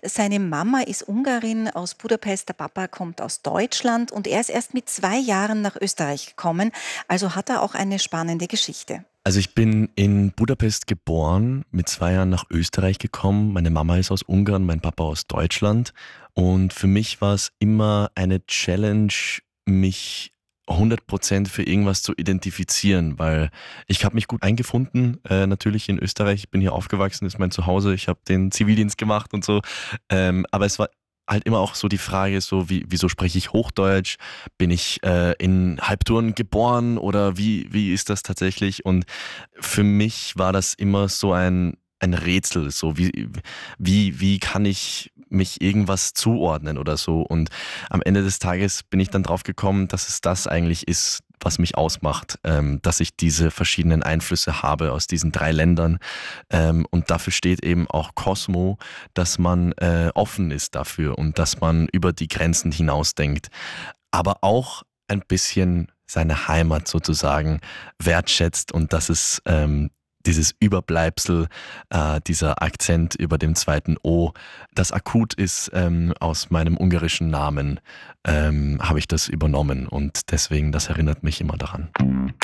Seine Mama ist Ungarin aus Budapest, der Papa kommt aus Deutschland und er ist erst mit 2 Jahren nach Österreich gekommen. Also hat er auch eine spannende Geschichte. Also ich bin in Budapest geboren, mit 2 Jahren nach Österreich gekommen. Meine Mama ist aus Ungarn, mein Papa aus Deutschland. Und für mich war es immer eine Challenge, mich 100% für irgendwas zu identifizieren, weil ich habe mich gut eingefunden, natürlich in Österreich. Ich bin hier aufgewachsen, ist mein Zuhause. Ich habe den Zivildienst gemacht und so. Aber es war halt immer auch so die Frage, so wieso spreche ich Hochdeutsch? Bin ich in Halbturn geboren oder wie ist das tatsächlich? Und für mich war das immer so ein Rätsel, so wie kann ich mich irgendwas zuordnen oder so. Und am Ende des Tages bin ich dann drauf gekommen, dass es das eigentlich ist, was mich ausmacht, dass ich diese verschiedenen Einflüsse habe aus diesen 3 Ländern. Und dafür steht eben auch Cosmo, dass man offen ist dafür und dass man über die Grenzen hinausdenkt. Aber auch ein bisschen seine Heimat sozusagen wertschätzt und dass es dieses Überbleibsel, dieser Akzent über dem zweiten O, das akut ist aus meinem ungarischen Namen, habe ich das übernommen und deswegen, das erinnert mich immer daran.